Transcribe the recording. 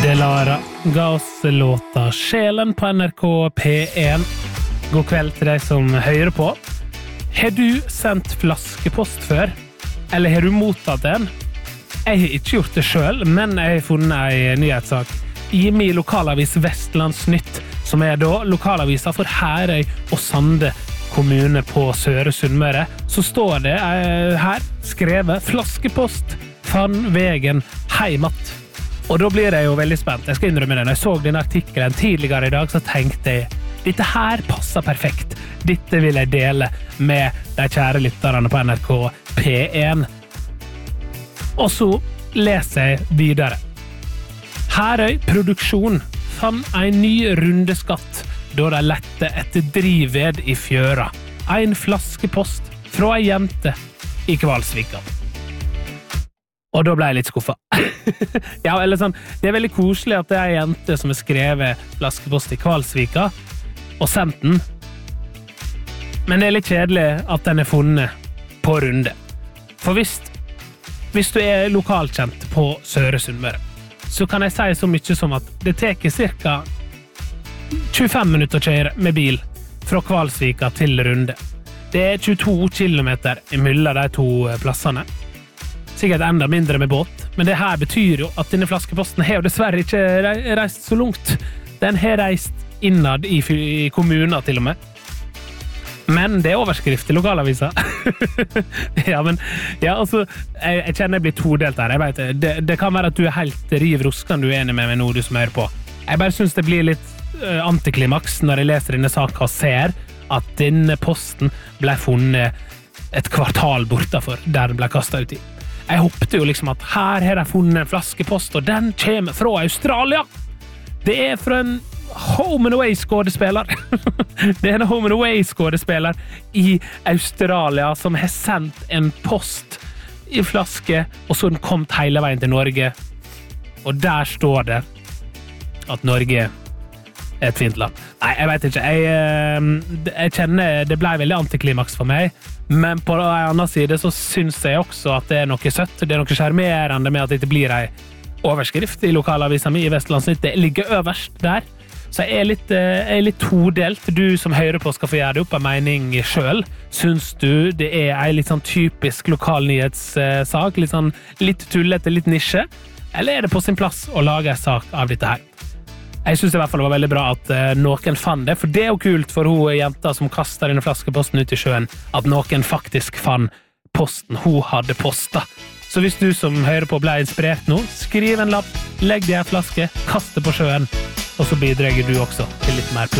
Delara ga oss låta Sjelen på NRK P1. God kveld til deg som hører på. Har du sendt flaskepost før? Eller har du mottatt en? Jeg har ikke gjort det selv, men jeg har funnet en nyhetssak i min lokalavis Vestlandsnytt, som er da lokalavisa for Herøy og Sande kommune på Søre Sunnmøre. Så står det her skrevet «Flaskepost fann vegen heimat». Og da blir jeg jo veldig spent. Jeg skal innrømme det. Når jeg så den artikkelen tidligere i dag, så tenkte jeg, dette her passer perfekt. Dette vil jeg dele med de kjære lytterne på NRK P1. Og så leser jeg videre. Herøy Produksjon fann en ny rundeskatt da de lette etter drivved i fjøra. En flaskepost fra en jente i Kvalsvika. Og da ble jeg litt skuffet. Ja, eller sånn, det er veldig koselig at det er en jente som har skrevet flaskepost i Kvalsvika og sendt den. Men det er litt kjedelig at den er funnet på runde. For hvis du er lokalkjent på Søre Sunnmøre, så kan jeg si så mye som at det teker cirka 25 minutter å kjøre med bil fra Kvalsvika til runde. Det er 22 kilometer imellom de to plassene. Sikkert enda mindre med båt, men det her betyr jo at denne flaskeposten har jo dessverre ikke reist så langt. Den har reist innad i kommunen til og med. Men det er overskrift i lokalavisa. Ja, men ja, altså, jeg kjenner jeg blir todelt her. Jeg vet, det kan være at du er helt riv ruskan du er enig med noe du som hører på. Jeg bare synes det blir litt antiklimaks når jeg leser denne saken og ser at denne posten ble funnet et kvartal bortafor der den ble kastet ut i. Jeg håpte jo liksom at her har de funnet en flaskepost, og den kommer fra Australia. Det er fra en Home and Away-skådespiller. Det er en Home and Away-skådespiller i Australia som har sendt en post i flaske, og så den kom hele veien til Norge. Og der står det at Norge er et fint land. Nei, jeg vet ikke. Jeg kjenner det ble veldig antiklimaks for meg, men på en annen side så synes jeg også at det er noe søtt, det er noe charmerende med at det ikke blir en overskrift i lokalavisa mi i Vestlandsnytt. Det ligger øverst der, så jeg er litt todelt. Du som hører på skal få gjøre det opp av mening selv. Synes du det er en litt sånn typisk lokalnyhetssak, litt tullete, litt nisje, eller er det på sin plass å lage en sak av dette her? Jeg synes i hvert fall det var veldig bra at noen fann det, for det er jo kult for hun jenta som kastet denne flaskeposten ut i sjøen, at noen faktisk fann posten hun hadde postet. Så hvis du som hører på ble inspirert nå, skriv en lapp, legg det i en flaske, kast det på sjøen, og så bidrar du også til litt mer plass.